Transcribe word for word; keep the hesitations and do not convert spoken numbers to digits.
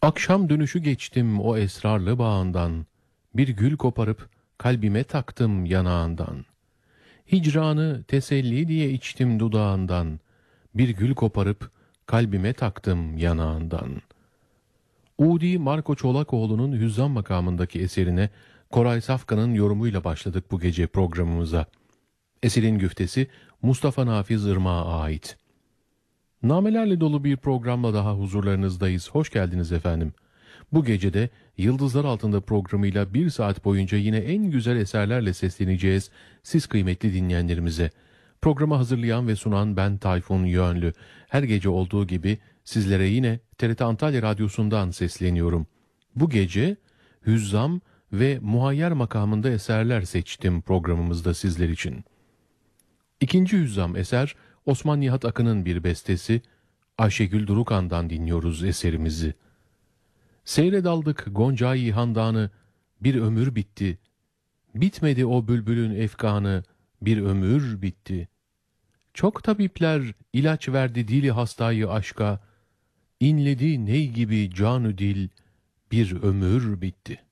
Akşam dönüşü geçtim o esrarlı bağından, bir gül koparıp kalbime taktım yanağından. Hicranı teselli diye içtim dudağından, bir gül koparıp kalbime taktım yanağından. Udi Marco Çolakoğlu'nun Hüzzam makamındaki eserine Koray Safkan'ın yorumuyla başladık bu gece programımıza. Eserin güftesi Mustafa Nafiz Irmak'a ait. Namelerle dolu bir programla daha huzurlarınızdayız. Hoş geldiniz efendim. Bu gecede Yıldızlar Altında programıyla bir saat boyunca yine en güzel eserlerle sesleneceğiz siz kıymetli dinleyenlerimize. Programı hazırlayan ve sunan ben Tayfun Yönlü. Her gece olduğu gibi sizlere yine T R T Antalya Radyosu'ndan sesleniyorum. Bu gece Hüzzam ve Muhayyer makamında eserler seçtim programımızda sizler için. İkinci Hüzzam eser Osman Nihat Akın'ın bir bestesi, Ayşegül Durukan'dan dinliyoruz eserimizi. Seyredaldık Goncayı Handanı, bir ömür bitti. Bitmedi o bülbülün efkanı, bir ömür bitti. Çok tabipler ilaç verdi dili hastayı aşka, İnledi ney gibi canü dil, bir ömür bitti.